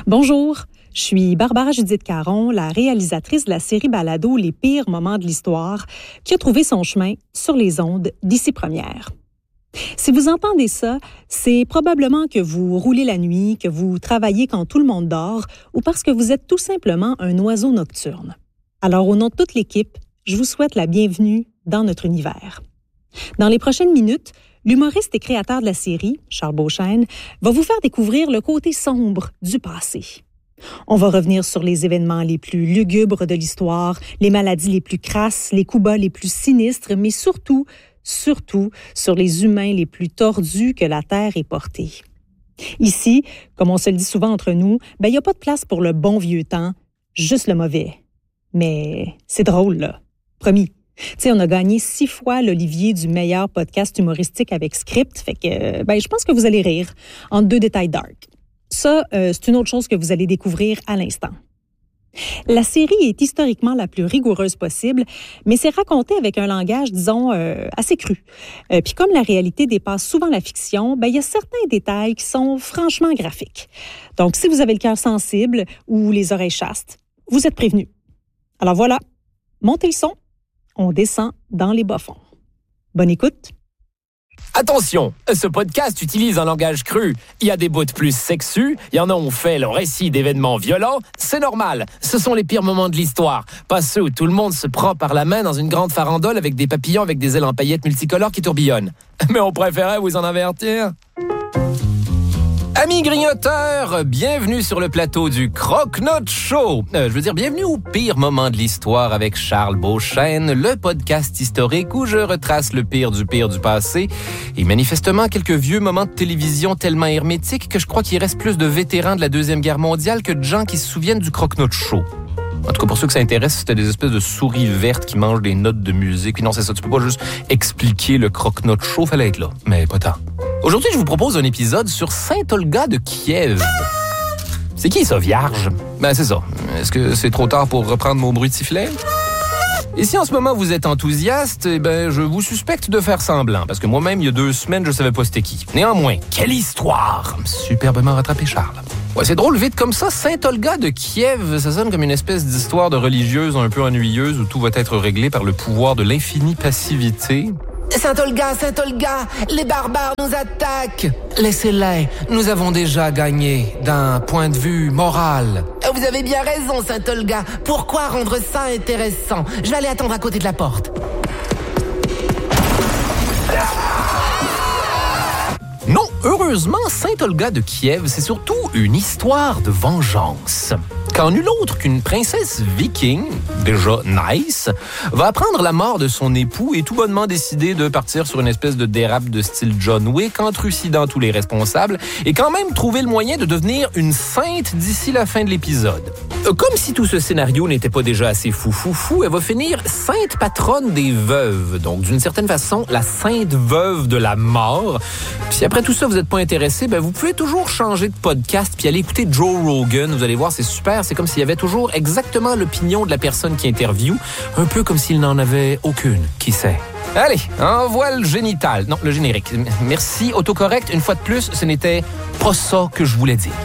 Bonjour, je suis Barbara Judith Caron, la réalisatrice de la série balado Les pires moments de l'histoire, qui a trouvé son chemin sur les ondes d'Ici Première. Si vous entendez ça, c'est probablement que vous roulez la nuit, que vous travaillez quand tout le monde dort ou parce que vous êtes tout simplement un oiseau nocturne. Alors, au nom de toute l'équipe, je vous souhaite la bienvenue dans notre univers. Dans les prochaines minutes, l'humoriste et créateur de la série, Charles Beauchesne, va vous faire découvrir le côté sombre du passé. On va revenir sur les événements les plus lugubres de l'histoire, les maladies les plus crasses, les coups bas les plus sinistres, mais surtout sur les humains les plus tordus que la Terre ait portés. Ici, comme on se le dit souvent entre nous, il n'y a pas de place pour le bon vieux temps, juste le mauvais. Mais c'est drôle, là. Promis. Tu sais, on a gagné 6 fois l'Olivier du meilleur podcast humoristique avec script, fait que je pense que vous allez rire en 2 détails dark. Ça, c'est une autre chose que vous allez découvrir à l'instant. La série est historiquement la plus rigoureuse possible, mais c'est raconté avec un langage, disons, assez cru. Puis comme la réalité dépasse souvent la fiction, il y a certains détails qui sont franchement graphiques. Donc, si vous avez le cœur sensible ou les oreilles chastes, vous êtes prévenus. Alors voilà, montez le son, on descend dans les bas-fonds. Bonne écoute! Attention, ce podcast utilise un langage cru. Il y a des bouts plus sexus, il y en a où on fait le récit d'événements violents. C'est normal, ce sont les pires moments de l'histoire. Pas ceux où tout le monde se prend par la main dans une grande farandole avec des papillons avec des ailes en paillettes multicolores qui tourbillonnent. Mais on préférait vous en avertir. Amis grignoteurs, bienvenue sur le plateau du Croque-Note Show. Bienvenue au pire moment de l'histoire avec Charles Beauchesne, le podcast historique où je retrace le pire du passé et manifestement quelques vieux moments de télévision tellement hermétiques que je crois qu'il reste plus de vétérans de la Deuxième Guerre mondiale que de gens qui se souviennent du Croque-Note Show. En tout cas, pour ceux que ça intéresse, c'était des espèces de souris vertes qui mangent des notes de musique. Puis non, c'est ça, tu peux pas juste expliquer le Croque-Note Show, fallait être là, mais pas tant. Aujourd'hui, je vous propose un épisode sur Saint-Olga de Kiev. C'est qui ça, vierge? C'est ça. Est-ce que c'est trop tard pour reprendre mon bruit de sifflet? Et si en ce moment vous êtes enthousiaste, je vous suspecte de faire semblant, parce que moi-même, il y a 2 semaines, je savais pas c'était qui. Néanmoins, quelle histoire! Superbement rattrapé, Charles. Ouais, c'est drôle, vite comme ça, Saint-Olga de Kiev, ça sonne comme une espèce d'histoire de religieuse un peu ennuyeuse où tout va être réglé par le pouvoir de l'infinie passivité. Saint-Olga, les barbares nous attaquent. Laissez-les, nous avons déjà gagné d'un point de vue moral. Vous avez bien raison, Saint-Olga. Pourquoi rendre ça intéressant? Je vais aller attendre à côté de la porte. Non, heureusement, Saint-Olga de Kiev, c'est surtout une histoire de vengeance. Quand nul autre qu'une princesse viking, déjà nice, va apprendre la mort de son époux et tout bonnement décider de partir sur une espèce de dérape de style John Wick en trucidant tous les responsables et quand même trouver le moyen de devenir une sainte d'ici la fin de l'épisode. Comme si tout ce scénario n'était pas déjà assez fou, elle va finir sainte patronne des veuves. Donc, d'une certaine façon, la sainte veuve de la mort. Puis si après tout ça, vous n'êtes pas intéressé, vous pouvez toujours changer de podcast puis aller écouter Joe Rogan. Vous allez voir, c'est super. C'est comme s'il y avait toujours exactement l'opinion de la personne qui interviewe. Un peu comme s'il n'en avait aucune. Qui sait? Allez, envoie le génital. Non, le générique. Merci, autocorrect. Une fois de plus, ce n'était pas ça que je voulais dire.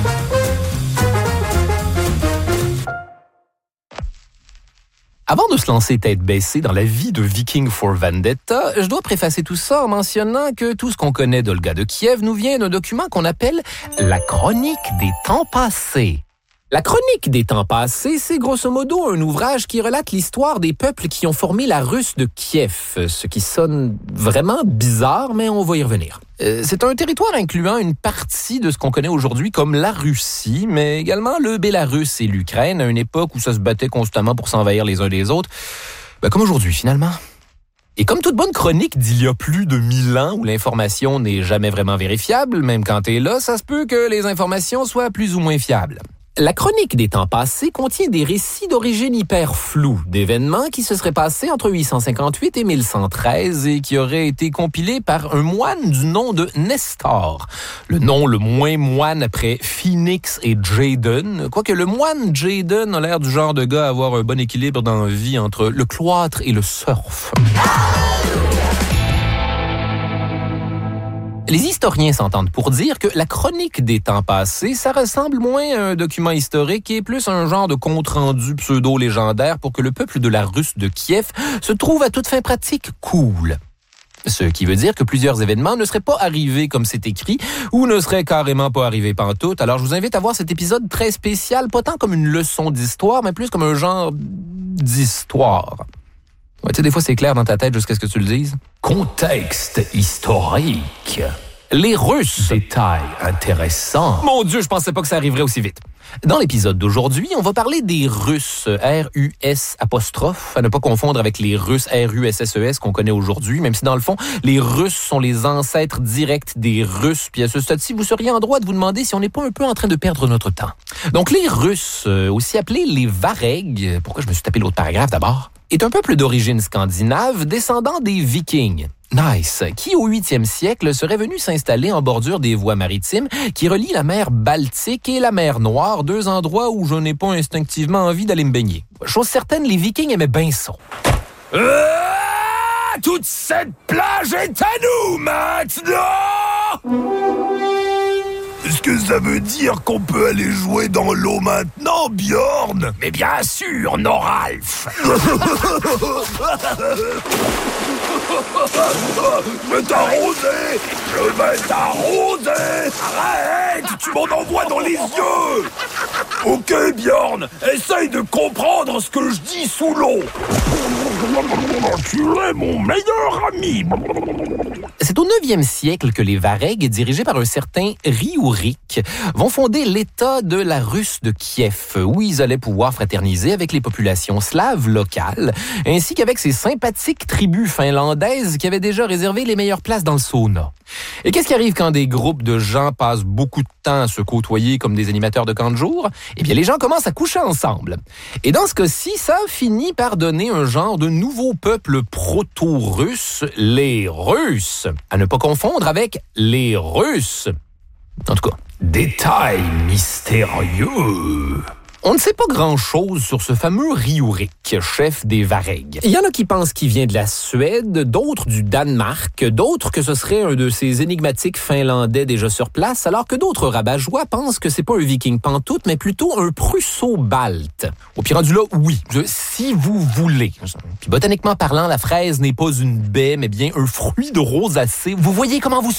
Avant de se lancer tête baissée dans la vie de Viking for Vendetta, je dois préfacer tout ça en mentionnant que tout ce qu'on connaît d'Olga de Kiev nous vient d'un document qu'on appelle la Chronique des temps passés. La Chronique des temps passés, c'est grosso modo un ouvrage qui relate l'histoire des peuples qui ont formé la Russe de Kiev, ce qui sonne vraiment bizarre, mais on va y revenir. C'est un territoire incluant une partie de ce qu'on connaît aujourd'hui comme la Russie, mais également le Bélarus et l'Ukraine, à une époque où ça se battait constamment pour s'envahir les uns des autres, comme aujourd'hui finalement. Et comme toute bonne chronique d'il y a plus de 1000 ans où l'information n'est jamais vraiment vérifiable, même quand t'es là, ça se peut que les informations soient plus ou moins fiables. La Chronique des temps passés contient des récits d'origine hyper floue, d'événements qui se seraient passés entre 858 et 1113 et qui auraient été compilés par un moine du nom de Nestor. Le nom le moins moine après Phoenix et Jaden, quoique le moine Jaden a l'air du genre de gars à avoir un bon équilibre dans la vie entre le cloître et le surf. Les historiens s'entendent pour dire que la chronique des temps passés, ça ressemble moins à un document historique et plus un genre de compte-rendu pseudo-légendaire pour que le peuple de la Russe de Kiev se trouve à toute fin pratique cool. Ce qui veut dire que plusieurs événements ne seraient pas arrivés comme c'est écrit ou ne seraient carrément pas arrivés pantoute. Alors je vous invite à voir cet épisode très spécial, pas tant comme une leçon d'histoire, mais plus comme un genre d'histoire. Ouais, tu sais, des fois c'est clair dans ta tête jusqu'à ce que tu le dises. Contexte historique. Les Russes. Détail intéressant. Mon Dieu, je pensais pas que ça arriverait aussi vite. Dans l'épisode d'aujourd'hui, on va parler des Russes, R-U-S apostrophe, à ne pas confondre avec les Russes R-U-S-S-E-S qu'on connaît aujourd'hui, même si dans le fond, les Russes sont les ancêtres directs des Russes. Puis à ce stade-ci, vous seriez en droit de vous demander si on n'est pas un peu en train de perdre notre temps. Donc les Russes, aussi appelés les Varegs, pourquoi je me suis tapé l'autre paragraphe d'abord, est un peuple d'origine scandinave descendant des Vikings. Nice, qui au 8e siècle serait venu s'installer en bordure des voies maritimes qui relient la mer Baltique et la mer Noire, deux endroits où je n'ai pas instinctivement envie d'aller me baigner. Chose certaine, les Vikings aimaient bien ça. Toute cette plage est à nous maintenant! Est-ce que ça veut dire qu'on peut aller jouer dans l'eau maintenant, Bjorn? Mais bien sûr, Noralf! Je vais t'arroser! Je vais t'arroser! Arrête! Tu m'en envoies dans les yeux! Ok, Bjorn, essaye de comprendre ce que je dis sous l'eau! Tu es mon meilleur ami! C'est au 9e siècle que les Varegs, dirigés par un certain Riourik, vont fonder l'État de la Russe de Kiev, où ils allaient pouvoir fraterniser avec les populations slaves locales, ainsi qu'avec ces sympathiques tribus finlandaises qui avaient déjà réservé les meilleures places dans le sauna. Et qu'est-ce qui arrive quand des groupes de gens passent beaucoup de temps à se côtoyer comme des animateurs de camp de jour? Eh bien, les gens commencent à coucher ensemble. Et dans ce cas-ci, ça finit par donner un genre de nouveau peuple proto-russe, les Russes. À ne pas confondre avec les Russes. En tout cas, Détail mystérieux. on ne sait pas grand-chose sur ce fameux Riourik, chef des Varegs. Il y en a qui pensent qu'il vient de la Suède, d'autres du Danemark, d'autres que ce serait un de ces énigmatiques Finlandais déjà sur place, alors que d'autres rabat-joie pensent que c'est pas un Viking pantoute, mais plutôt un Prusso-Balte. Au pire rendu là, oui, si vous voulez. Puis botaniquement parlant, la fraise n'est pas une baie, mais bien un fruit de rosacée. Vous voyez comment vous